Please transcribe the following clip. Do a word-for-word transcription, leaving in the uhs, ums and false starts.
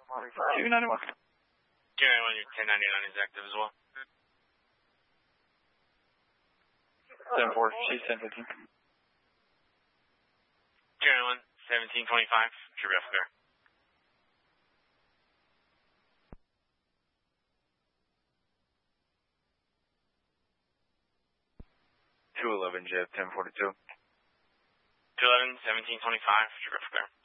two ninety-one. two ninety-one, your ten ninety-nine is active as well. seven four, she's ten fifteen. two ninety-one, seventeen twenty-five, should be off there. two eleven, J F ten forty-two. two eleven, seventeen twenty-five, should be off there.